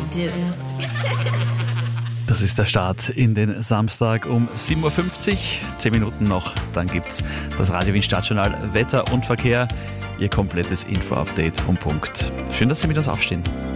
do. Das ist der Start in den Samstag um 7.50 Uhr. 10 Minuten noch, dann gibt's das Radio Wien Stadtjournal Wetter und Verkehr. Ihr komplettes Info-Update um Punkt. Schön, dass Sie mit uns aufstehen.